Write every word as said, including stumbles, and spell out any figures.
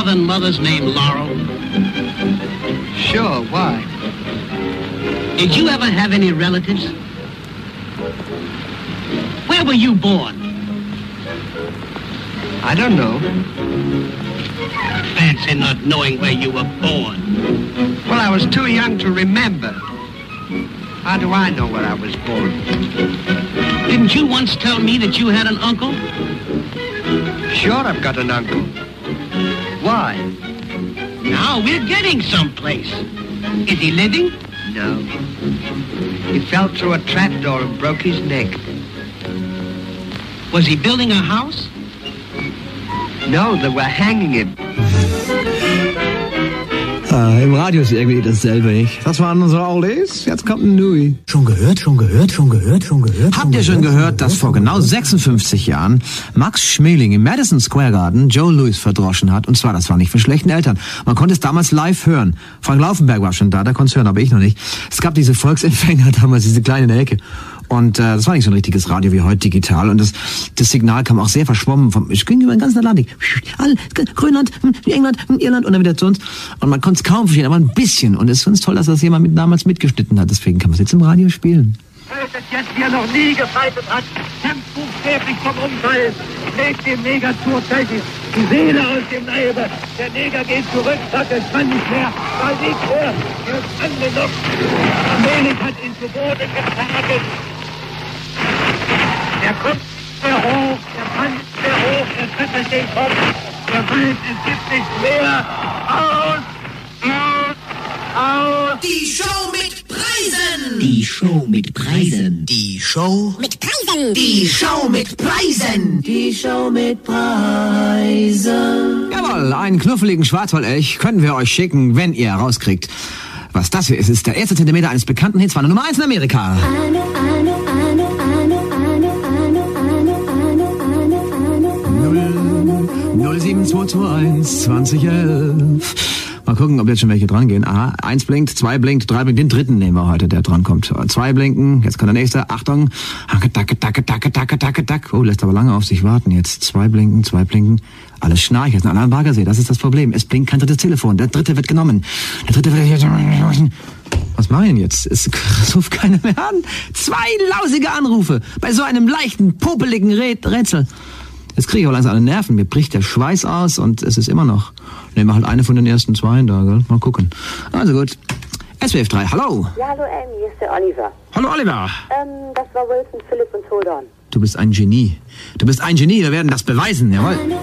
father and mother's name Laurel? Sure, why? Did you ever have any relatives? Where were you born? I don't know. Fancy not knowing where you were born. Well, I was too young to remember. How do I know where I was born? Didn't you once tell me that you had an uncle? Sure, I've got an uncle. Why? Now we're getting someplace. Is he living? No. He fell through a trapdoor and broke his neck. Was he building a house? No, they were hanging him. Ah, im Radio ist irgendwie dasselbe nicht. Das waren unsere Oldies. Jetzt kommt ein Nui. Schon gehört, schon gehört, schon gehört, schon gehört. Habt ihr schon gehört, dass vor genau sechsundfünfzig Jahren Max Schmeling im Madison Square Garden Joe Louis verdroschen hat? Und zwar, das war nicht von schlechten Eltern. Man konnte es damals live hören. Frank Laufenberg war schon da, der konnte es hören, aber ich noch nicht. Es gab diese Volksempfänger damals, diese kleine in der Ecke. Und äh, das war nicht so ein richtiges Radio wie heute digital. Und das, das Signal kam auch sehr verschwommen. Vom, es ging über den ganzen Atlantik. All, Grönland, England, Irland und dann wieder zu uns. Und man konnte es kaum verstehen, aber ein bisschen. Und es ist ganz toll, dass das jemand mit damals mitgeschnitten hat. Deswegen kann man es jetzt im Radio spielen. Das jetzt hier noch nie gefeitet hat, kämpft buchstäblich vom Unfall, legt dem Neger zurzeitig die Seele aus dem Leibe. Der Neger geht zurück, sagt, es kann nicht mehr, weil nicht mehr, er ist angenockt. Melik hat ihn zu Boden getragen. Er kommt sehr hoch, er kann sehr hoch, er schüttelt den Kopf, er weiß, es gibt nichts mehr. Aus, aus, aus. Die Show mit Preisen. Die Show mit Preisen. Die Show mit Preisen. Die Show mit Preisen. Die Show mit Preisen. Jawohl, einen knuffeligen Schwarzwaldech können wir euch schicken, wenn ihr rauskriegt, was das hier ist. Es ist der erste Zentimeter eines bekannten Hits, war Nummer eins in Amerika. Ano, ano, ano, ano, ano, ano, ano, ano, ano, null sieben zwei zwei eins zwanzig elf. Mal gucken, ob jetzt schon welche dran gehen. Aha, eins blinkt, zwei blinkt, drei blinkt. Den dritten nehmen wir heute, der dran kommt. Zwei blinken, jetzt kommt der nächste. Achtung. Tacke, tacke, tacke, tacke, tacke, tacke. Oh, lässt aber lange auf sich warten. Jetzt zwei blinken, zwei blinken. Alles schnarcht. Jetzt ein anderer Baggersee. Das ist das Problem. Es blinkt kein drittes Telefon. Der dritte wird genommen. Der dritte wird... Was mache ich denn jetzt? Es ruft keiner mehr an. Zwei lausige Anrufe bei so einem leichten, popeligen Rätsel. Jetzt kriege ich auch langsam alle Nerven. Mir bricht der Schweiß aus und es ist immer noch... Nehmen wir halt eine von den ersten zwei da, gell? Mal gucken. Also gut. S W F drei, hallo. Ja, hallo Amy, hier ist der Oliver. Hallo Oliver. Ähm, das war Wilson, Philipp und Todorn. Du bist ein Genie. Du bist ein Genie, wir werden das beweisen, jawohl. ano,